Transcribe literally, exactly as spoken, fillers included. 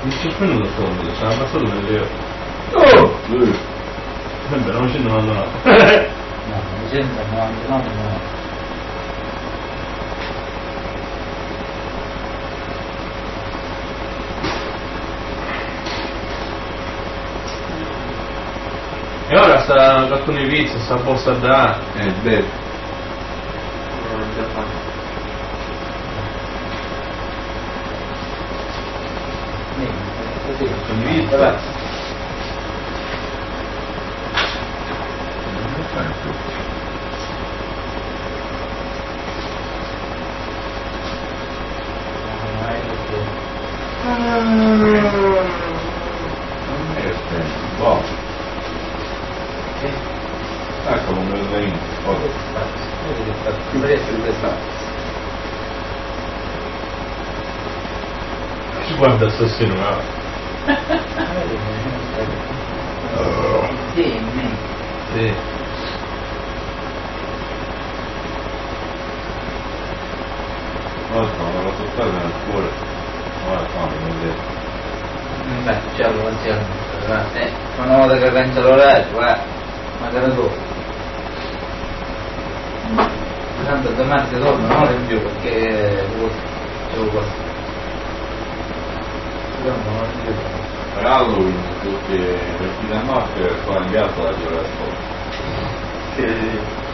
diciotto minuti sono, ci hanno abbassato nelle ore. Oh! Vabbè, novecentonovantanove. No, novecentonovantanove no. E ora sta cartone pizza, sta posta da... Eh, beh. Così, Condivisa. vabbè. Boh. Ecco come lo dai. Vedi che sta più presto di questa. Ci guarda assassino, ma... Sì, me. Sì. Non lo so, me l'ho portato nel cuore. Guarda qua, non vedo. Beh, c'è la canzone. Eh, una volta che pensa l'orario, guarda, magari dopo. Tanto domani ti torno un'ora in più perché devo questo. Torno in più. Per Halloween tutti per chi da notte qua in piazza la gioca a scuola. Sì, sì.